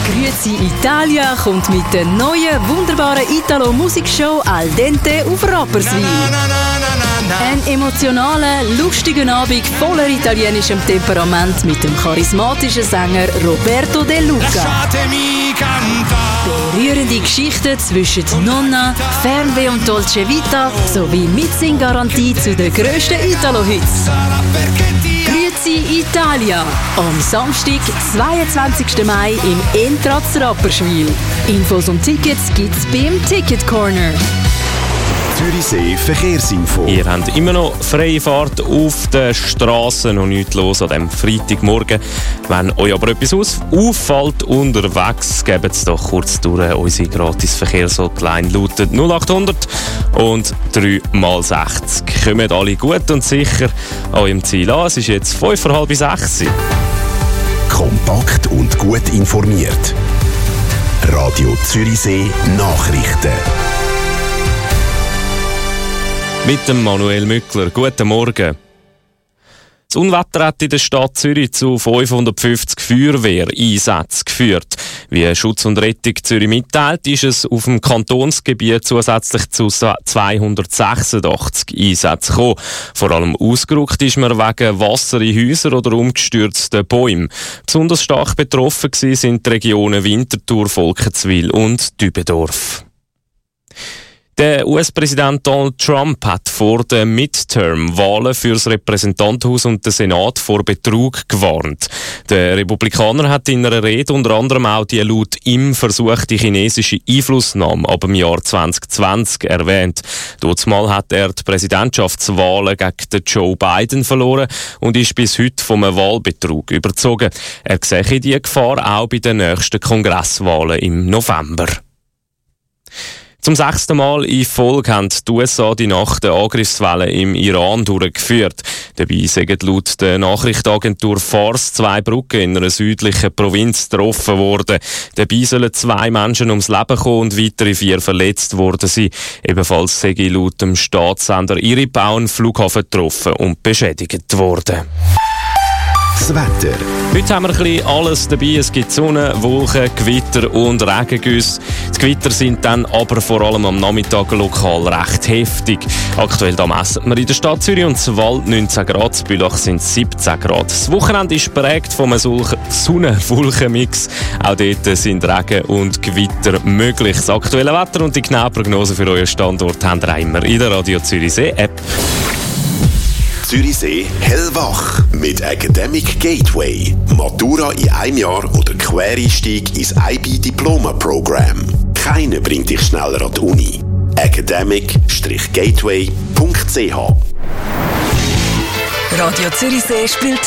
Grüezi Italia kommt mit der neuen, wunderbaren Italo-Musikshow Al Dente auf Rapperswil. Ein emotionaler, lustiger Abend voller italienischem Temperament mit dem charismatischen Sänger Roberto De Luca. Berührende Geschichten zwischen Nonna, Fernweh und Dolce Vita sowie Mitsing-Garantie zu den grössten Italo-Hits. Grüezi Italia am Samstag, 22. Mai im Entratz Rapperswil. Infos und Tickets gibt's beim Ticket Corner. Zürichsee Verkehrsinfo. Ihr habt immer noch freie Fahrt auf der Straße, noch nichts los an diesem Freitagmorgen. Wenn euch aber etwas auffällt unterwegs, gebt es doch kurz durch. Unsere gratis Verkehrshotline lautet 0800 und 3x60. Kommt alle gut und sicher an eurem Ziel an. Es ist jetzt 5:30. Kompakt und gut informiert. Radio Zürichsee Nachrichten. Mit dem Manuel Mückler. Guten Morgen. Das Unwetter hat in der Stadt Zürich zu 550 Feuerwehreinsätzen geführt. Wie Schutz und Rettung Zürich mitteilt, ist es auf dem Kantonsgebiet zusätzlich zu 286 Einsätzen gekommen. Vor allem ausgerückt ist man wegen Wasser in Häusern oder umgestürzten Bäumen. Besonders stark betroffen sind die Regionen Winterthur, Volkenswil und Dübendorf. Der US-Präsident Donald Trump hat vor den Midterm-Wahlen für das Repräsentantenhaus und den Senat vor Betrug gewarnt. Der Republikaner hat in einer Rede unter anderem auch die laut ihm versuchte chinesische Einflussnahme ab dem Jahr 2020 erwähnt. Dortmal hat er die Präsidentschaftswahlen gegen den Joe Biden verloren und ist bis heute vom Wahlbetrug überzogen. Er sehe die Gefahr auch bei den nächsten Kongresswahlen im November. Zum 6. Mal in Folge haben die USA die Nacht der Angriffswelle im Iran durchgeführt. Dabei sind laut der Nachrichtenagentur Fars 2 Brücken in einer südlichen Provinz getroffen worden. Dabei sollen 2 Menschen ums Leben kommen und weitere 4 verletzt worden sein. Ebenfalls sei laut dem Staatssender Iribau ein Flughafen getroffen und beschädigt worden. Das Wetter. Heute haben wir ein bisschen alles dabei. Es gibt Sonne, Wolken, Gewitter und Regengüsse. Die Gewitter sind dann aber vor allem am Nachmittag lokal recht heftig. Aktuell da messen wir in der Stadt Zürich und Wald 19 Grad, in Bülach sind 17 Grad. Das Wochenende ist geprägt von einem Sonne-Wolken-Mix. Auch dort sind Regen und Gewitter möglich. Das aktuelle Wetter und die genaue Prognose für euren Standort haben wir immer in der Radio Zürichsee App. Zürichsee hellwach mit Academic Gateway. Matura in einem Jahr oder Quereinstieg ins IB-Diploma-Programm. Keiner bringt dich schneller an die Uni. academic-gateway.ch Radio Zürichsee spielt